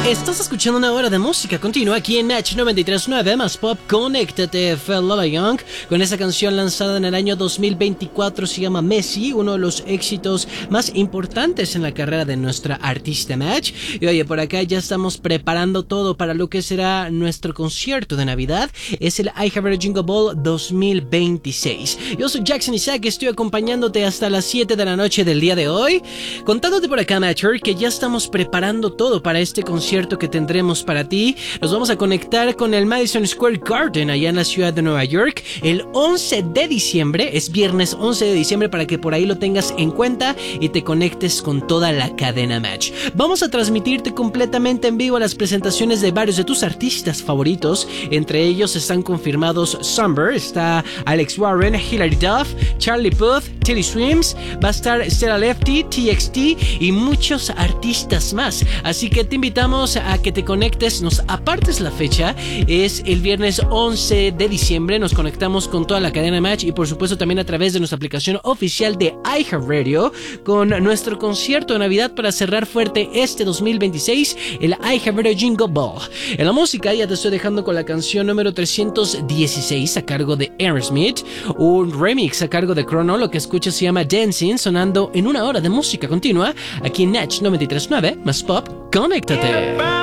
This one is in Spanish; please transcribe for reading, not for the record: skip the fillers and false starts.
Estás escuchando una hora de música continua aquí en Match 93.9 más Pop. Conéctate, fue Lola Young con esa canción lanzada en el año 2024, se llama Messi, uno de los éxitos más importantes en la carrera de nuestra artista Match. Y oye, por acá ya estamos preparando todo para lo que será nuestro concierto de Navidad. Es el I Have a Jingle Ball 2026. Yo soy Jackson Isaac, estoy acompañándote hasta las 7 de la noche del día de hoy, contándote por acá, Matcher, que ya estamos preparando todo para este concierto que tendremos para ti. Nos vamos a conectar con el Madison Square Garden allá en la ciudad de Nueva York el 11 de diciembre, es viernes 11 de diciembre, para que por ahí lo tengas en cuenta y te conectes con toda la cadena Match. Vamos a transmitirte completamente en vivo las presentaciones de varios de tus artistas favoritos. Entre ellos están confirmados Summer, está Alex Warren, Hilary Duff, Charlie Puth, Tilly Swims, va a estar Stella Lefty, TXT y muchos artistas más. Así que te invitamos a que te conectes, nos apartes la fecha. Es el viernes 11 de diciembre. Nos conectamos con toda la cadena Match y por supuesto también a través de nuestra aplicación oficial de iHeartRadio con nuestro concierto de Navidad para cerrar fuerte este 2026, el iHeartRadio Jingle Ball. En la música ya te estoy dejando con la canción número 316 a cargo de Aerosmith, un remix a cargo de Chrono. Lo que escuchas se llama Dancing, sonando en una hora de música continua aquí en Match 93.9 más Pop. Conéctate.